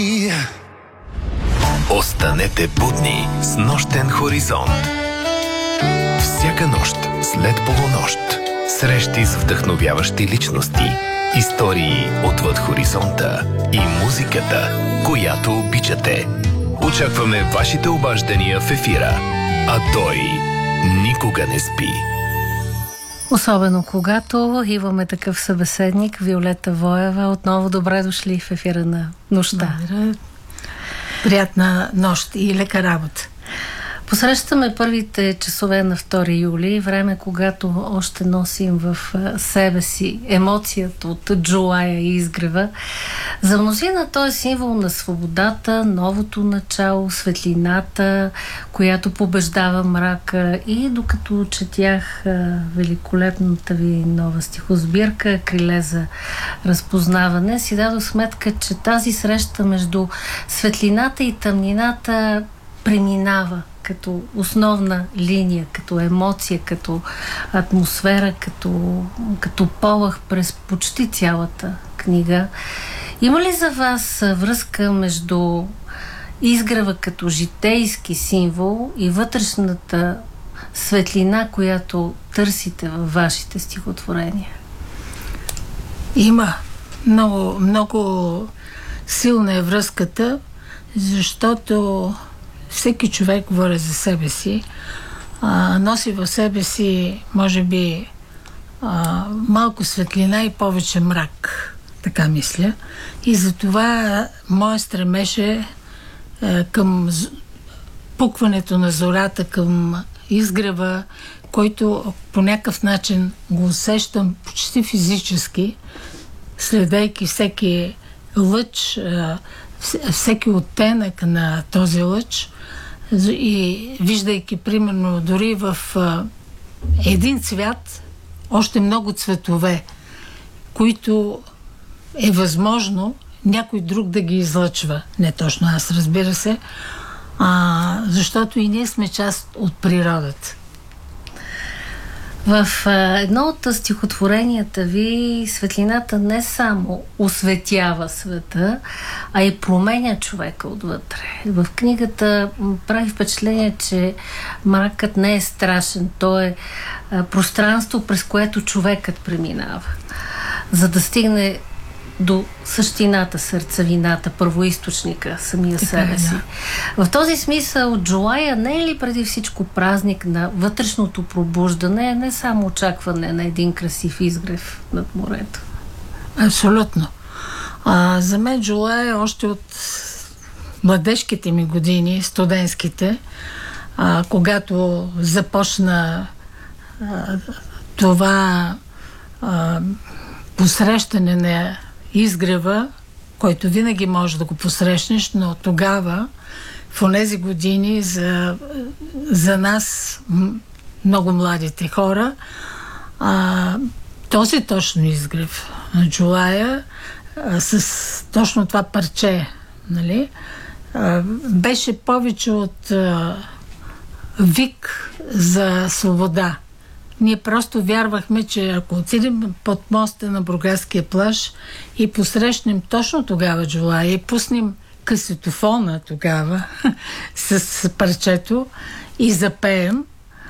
Останете будни с нощен хоризонт. Всяка нощ след полунощ. Срещи с вдъхновяващи личности, истории отвъд хоризонта и музиката, която обичате. Очакваме вашите обаждания в ефира, а той никога не спи. Особено когато имаме такъв събеседник, Виолета Воева. Отново добре дошли в ефира на нощта. Приятна нощ и лека работа. Посрещаме първите часове на 2 юли, време, когато още носим в себе си емоцията от Джулая и изгрева. За мнозина той е символ на свободата, новото начало, светлината, която побеждава мрака. И докато четях великолепната ви нова стихосбирка "Криле за разпознаване", си дадох сметка, че тази среща между светлината и тъмнината преминава като основна линия, като емоция, като атмосфера, като полъх през почти цялата книга. Има ли за вас връзка между изгрева като житейски символ и вътрешната светлина, която търсите във вашите стихотворения? Има. Много, много силна е връзката, защото всеки човек, говоря за себе си, носи в себе си, може би, малко светлина и повече мрак. Така мисля. И затова моят стремеж е към пукването на зората, към изгрева, който по някакъв начин го усещам почти физически, следейки всеки лъч, всеки оттенък на този лъч и виждайки, примерно, дори в един цвят още много цветове, които е възможно някой друг да ги излъчва. Не точно аз, разбира се, защото и ние сме част от природата. В едно от стихотворенията ви светлината не само осветява света, а и променя човека отвътре. В книгата прави впечатление, че мракът не е страшен. То е пространство, през което човекът преминава, за да стигне до същината, сърцевината, първоизточника, самия себе си. В този смисъл Джулая не е ли преди всичко празник на вътрешното пробуждане, не само очакване на един красив изгрев над морето? Абсолютно. За мен Джулая още от младежките ми години, студентските, когато започна това посрещане на изгрева, който винаги можеш да го посрещнеш, но тогава, в онези години, за нас, много младите хора, този точно изгрев на Джулая, с точно това парче, нали, беше повече от вик за свобода. Ние просто вярвахме, че ако отидем под моста на Бургаския плаж и посрещнем точно тогава Джулая и пуснем касетофона тогава с парчето и запеем,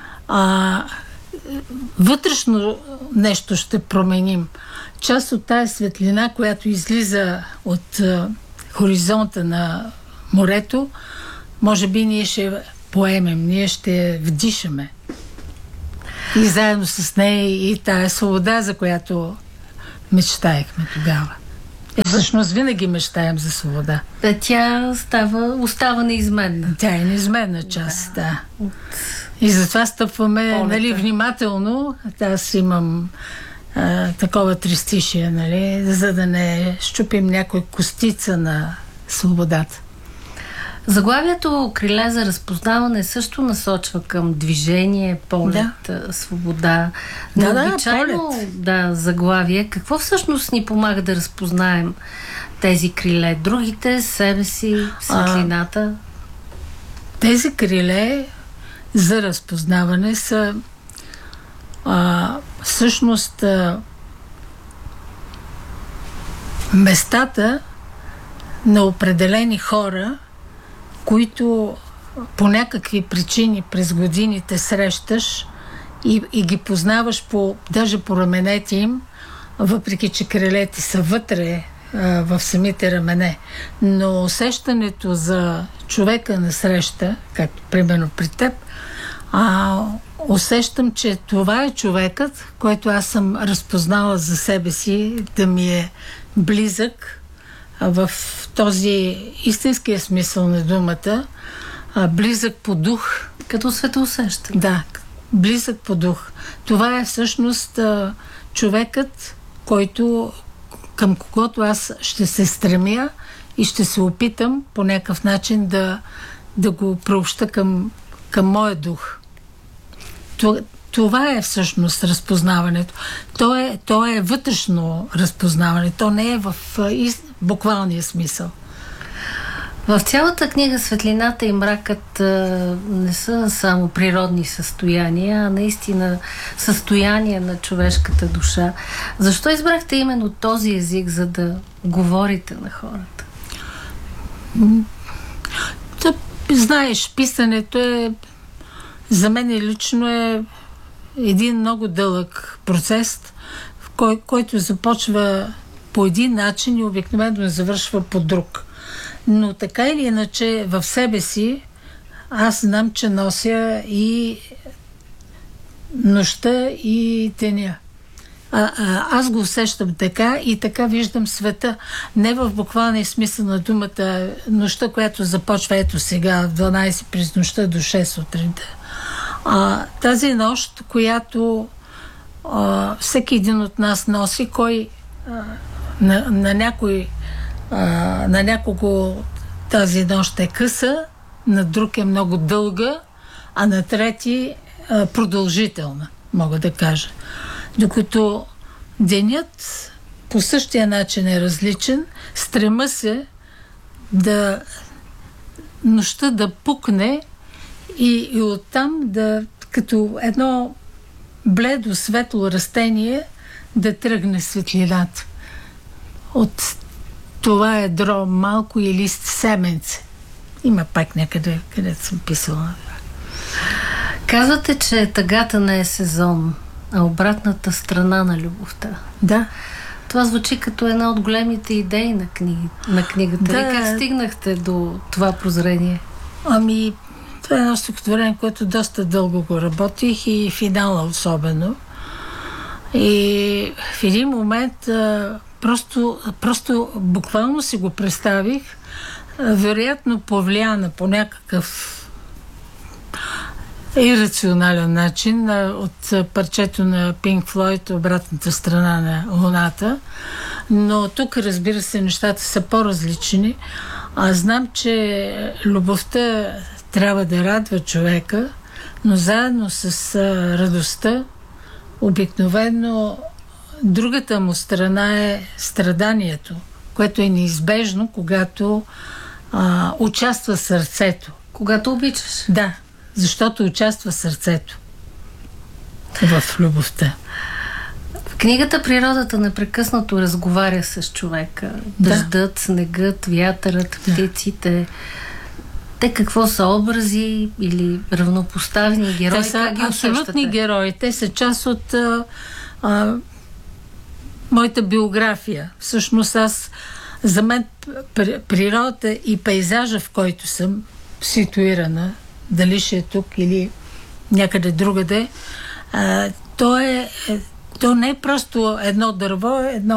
вътрешно нещо ще променим. Част от тая светлина, която излиза от хоризонта на морето, може би ние ще поемем, ние ще вдишаме. И заедно с нея и тая свобода, за която мечтаехме тогава. Всъщност винаги мечтаем за свобода. Тя остава неизменна. Тя е неизменна част, да. И затова стъпваме, нали, внимателно. Аз имам такова тристишие, нали, за да не щупим някой костица на свободата. Заглавието "Криле за разпознаване" също насочва към движение, полет, свобода. Необичайно заглавие. Какво всъщност ни помага да разпознаем тези криле? Другите, себе си, светлината? Тези криле за разпознаване са всъщност местата, на определени хора, които по някакви причини през годините срещаш и ги познаваш даже по раменете им, въпреки че крилете са вътре в самите рамене. Но усещането за човека на среща, както примерно при теб, усещам, че това е човекът, който аз съм разпознала за себе си, да ми е близък в този истинския смисъл на думата, близък по дух. Като светоусещане. Да, близък по дух. Това е всъщност човекът, към когото аз ще се стремя и ще се опитам по някакъв начин да го приобща към моя дух. Това е всъщност разпознаването. То е вътрешно разпознаване. То не е в буквалния смисъл. В цялата книга светлината и мракът не са само природни състояния, а наистина състояние на човешката душа. Защо избрахте именно този език, за да говорите на хората? Знаеш, писането за мен лично е един много дълъг процес, в който започва по един начин и обикновено завършва по друг. Но така или иначе в себе си аз знам, че нося и нощта и деня. Аз го усещам така и така виждам света. Не в буквалния смисъл на думата нощта, която започва ето сега в 12 през нощта до 6 сутринта. Тази нощ, която всеки един от нас носи, на някого тази нощ е къса, на друг е много дълга, а на трети продължителна, мога да кажа. Докато денят по същия начин е различен, стрема се нощта да пукне и оттам като едно бледо светло растение да тръгне светлината. От това ядро малко и лист семенце. Има пак някъде, където съм писала. Казвате, че тъгата не е сезон, а обратната страна на любовта. Да. Това звучи като една от големите идеи на книгата. Да. Как стигнахте до това прозрение? Това е едно стихотворение, което доста дълго го работих и финала особено. И в един момент просто буквално си го представих, вероятно повлияна по някакъв ирационален начин от парчето на Pink Floyd "Обратната страна на Луната". Но тук, разбира се, нещата са по-различни. Аз знам, че любовта трябва да радва човека, но заедно с радостта обикновено другата му страна е страданието, което е неизбежно, когато участва сърцето. Когато обичаш. Да, защото участва сърцето в любовта. В книгата природата непрекъснато разговаря с човека. Дъждът, снегът, вятърът, птиците. Те какво са, образи или равнопоставени герои? Те са абсолютни герои. Те са част от моята биография. Всъщност за мен природата и пейзажа, в който съм ситуирана, дали ще е тук или някъде другаде, то не е просто едно дърво,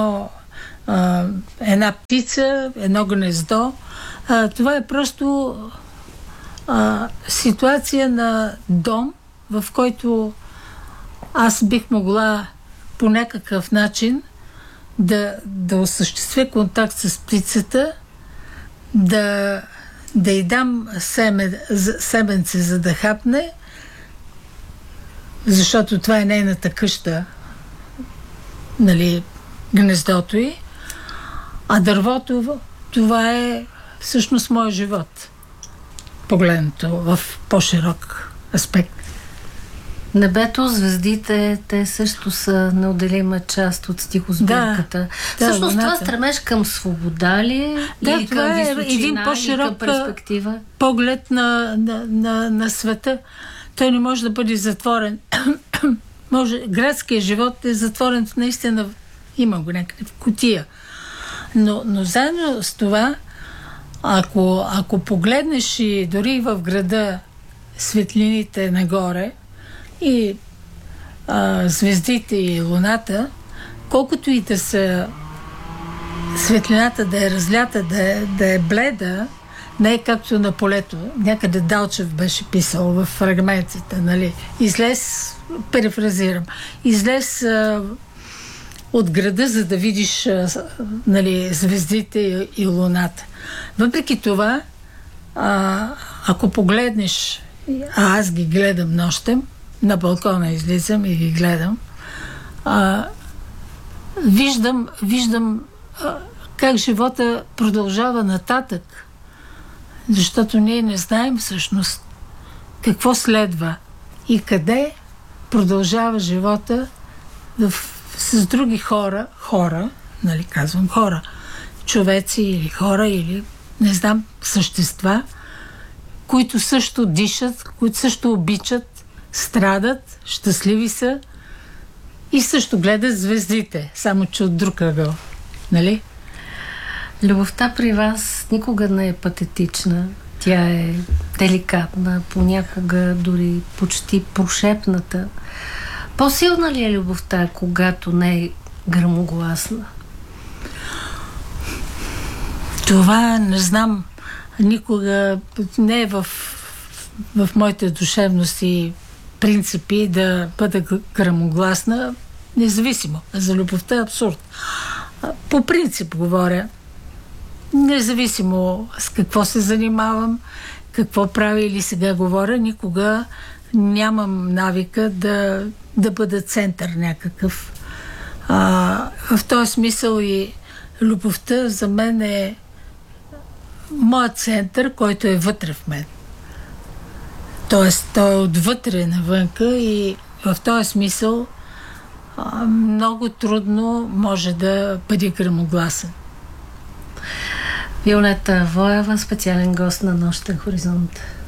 една птица, едно гнездо. Това е просто ситуация на дом, в който аз бих могла по някакъв начин да осъществя контакт с птицата, да й дам семенце, за да хапне, защото това е нейната къща, нали, гнездото й, а дървото, това е всъщност моя живот, погледнато в по-широк аспект. Небето, звездите, те също са неотделима част от стихосбирката. Всъщност това стремеж към свобода ли е? Или към височина, един по-широк към перспектива? Поглед на света. Той не може да бъде затворен. Градският живот е затворен наистина, има го някъде в кутия. Но заедно с това, ако погледнеш и дори в града светлините нагоре и звездите и луната, колкото и да са светлината да е разлята, да е бледа, не е както на полето. Някъде Далчев беше писал в фрагментите, нали? Перефразирам, излез от града, за да видиш нали, звездите и луната. Въпреки това, ако погледнеш, аз ги гледам нощем, на балкона излизам и ги гледам, виждам как живота продължава нататък, защото ние не знаем всъщност какво следва и къде продължава живота с други хора, нали, казвам хора, човеци или хора, или не знам, същества, които също дишат, които също обичат, страдат, щастливи са и също гледат звездите, само че от друг ъгъл. Нали? Любовта при вас никога не е патетична. Тя е деликатна, понякога дори почти прошепната. По-силна ли е любовта, когато не е гръмогласна? Това не знам. Никога не е в моите душевности принципи да бъда гръмогласна, независимо. За любовта е абсурд. По принцип говоря, независимо с какво се занимавам, какво правя или сега говоря, никога нямам навика да бъда център някакъв. В този смисъл и любовта за мен е моят център, който е вътре в мен. Тоест, той е отвътре навънка и в този смисъл много трудно може да бъде гръмогласен. Виолета Воева, специален гост на Нощен хоризонт.